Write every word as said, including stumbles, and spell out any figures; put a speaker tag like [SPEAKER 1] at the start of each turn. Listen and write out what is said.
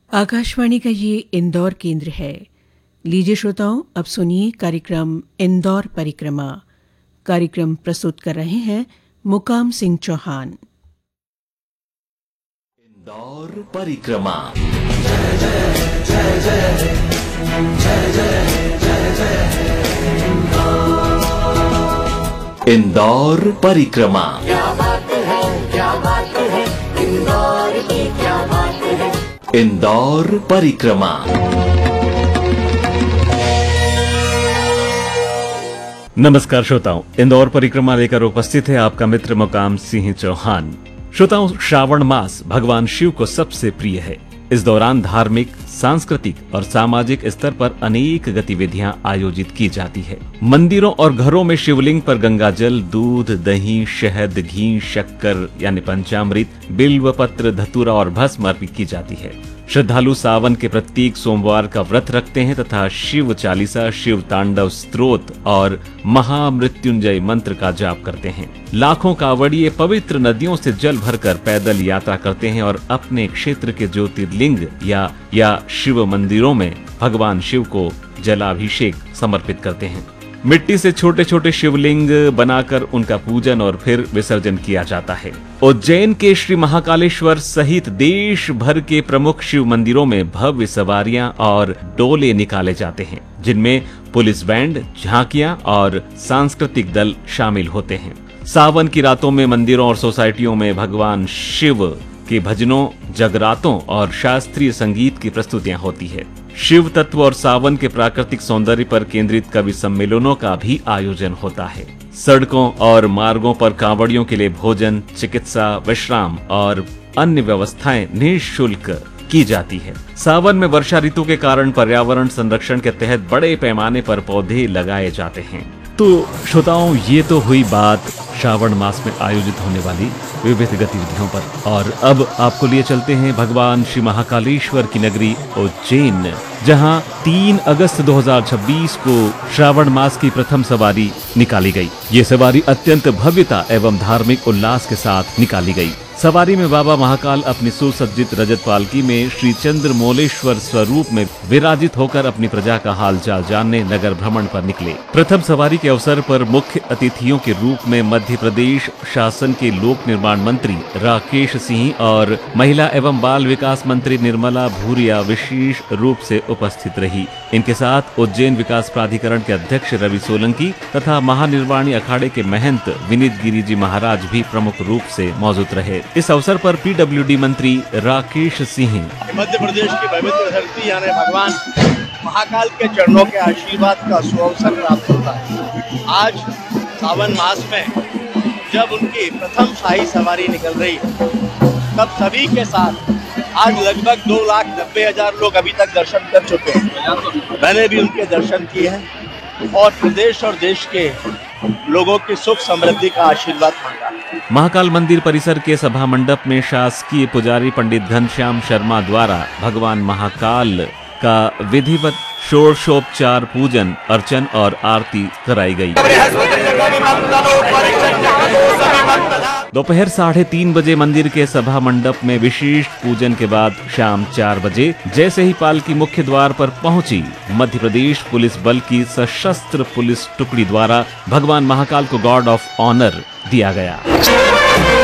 [SPEAKER 1] आकाशवाणी का ये इंदौर केंद्र है। लीजिए श्रोताओं, अब सुनिए कार्यक्रम इंदौर परिक्रमा। कार्यक्रम प्रस्तुत कर रहे हैं मुकाम सिंह चौहान।
[SPEAKER 2] इंदौर परिक्रमा।
[SPEAKER 3] जय जय जय जय जय जय जय जय इंदौर।
[SPEAKER 2] इंदौर परिक्रमा।
[SPEAKER 3] क्या बात है, क्या बात है, इंदौर की क्या बात है।
[SPEAKER 2] इंदौर परिक्रमा।
[SPEAKER 4] नमस्कार श्रोताओं, इंदौर परिक्रमा लेकर उपस्थित है आपका मित्र मुकाम सिंह चौहान। श्रोताओं, श्रावण मास भगवान शिव को सबसे प्रिय है। इस दौरान धार्मिक, सांस्कृतिक और सामाजिक स्तर पर अनेक गतिविधियां आयोजित की जाती है। मंदिरों और घरों में शिवलिंग पर गंगा जल, दूध, दही, शहद, घी, शक्कर यानी पंचामृत, बिल्व पत्र, धतूरा और भस्म अर्पित की जाती है। श्रद्धालु सावन के प्रत्येक सोमवार का व्रत रखते हैं तथा शिव चालीसा, शिव तांडव स्तोत्र और महामृत्युंजय मंत्र का जाप करते हैं। लाखों कांवड़िए पवित्र नदियों से जल भरकर पैदल यात्रा करते हैं और अपने क्षेत्र के ज्योतिर्लिंग या या शिव मंदिरों में भगवान शिव को जलाभिषेक समर्पित करते हैं। मिट्टी से छोटे छोटे शिवलिंग बनाकर उनका पूजन और फिर विसर्जन किया जाता है। उज्जैन के श्री महाकालेश्वर सहित देश भर के प्रमुख शिव मंदिरों में भव्य सवारियां और डोले निकाले जाते हैं, जिनमें पुलिस बैंड, झांकियां और सांस्कृतिक दल शामिल होते हैं। सावन की रातों में मंदिरों और सोसाइटियों में भगवान शिव के भजनों, जगरातों और शास्त्रीय संगीत की प्रस्तुतियां होती है। शिव तत्व और सावन के प्राकृतिक सौंदर्य पर केंद्रित कवि सम्मेलनों का भी आयोजन होता है। सड़कों और मार्गों पर कांवड़ियों के लिए भोजन, चिकित्सा, विश्राम और अन्य व्यवस्थाएं निःशुल्क की जाती है। सावन में वर्षा ऋतु के कारण पर्यावरण संरक्षण के तहत बड़े पैमाने पर पौधे लगाए जाते हैं। तो श्रोताओं, ये तो हुई बात श्रावण मास में आयोजित होने वाली विविध गतिविधियों पर, और अब आपको लिए चलते हैं भगवान श्री महाकालेश्वर की नगरी उज्जैन, जहां तीन अगस्त दो हज़ार छब्बीस को श्रावण मास की प्रथम सवारी निकाली गई। ये सवारी अत्यंत भव्यता एवं धार्मिक उल्लास के साथ निकाली गई। सवारी में बाबा महाकाल अपनी सुसज्जित रजत पालकी में श्री चंद्रमौलेश्वर स्वरूप में विराजित होकर अपनी प्रजा का हालचाल जानने नगर भ्रमण पर निकले। प्रथम सवारी के अवसर पर मुख्य अतिथियों के रूप में मध्य प्रदेश शासन के लोक निर्माण मंत्री राकेश सिंह और महिला एवं बाल विकास मंत्री निर्मला भूरिया विशेष रूप से उपस्थित रही। इनके साथ उज्जैन विकास प्राधिकरण के अध्यक्ष रवि सोलंकी तथा महानिर्वाणी अखाड़े के महंत विनीत गिरी जी महाराज भी प्रमुख रूप से मौजूद रहे। इस अवसर पर पीडब्ल्यूडी मंत्री राकेश सिंह
[SPEAKER 5] मध्य प्रदेश की पवित्र धरती यानी भगवान महाकाल के चरणों के आशीर्वाद का सुअवसर प्राप्त होता है। आज सावन मास में जब उनकी प्रथम शाही सवारी निकल रही है, तब सभी के साथ आज लगभग दो लाख नब्बे हजार लोग अभी तक दर्शन कर चुके हैं। मैंने भी उनके दर्शन किए हैं और प्रदेश और देश के लोगों की सुख समृद्धि का आशीर्वाद मांगा।
[SPEAKER 4] महाकाल मंदिर परिसर के सभा मंडप में शासकीय पुजारी पंडित घनश्याम शर्मा द्वारा भगवान महाकाल का विधिवत षोडशोपचार पूजन, अर्चन और आरती कराई गई। दोपहर साढ़े तीन बजे मंदिर के सभा मंडप में विशेष पूजन के बाद शाम चार बजे जैसे ही पालकी मुख्य द्वार पर पहुंची, मध्य प्रदेश पुलिस बल की सशस्त्र पुलिस टुकड़ी द्वारा भगवान महाकाल को गार्ड ऑफ ऑनर दिया गया।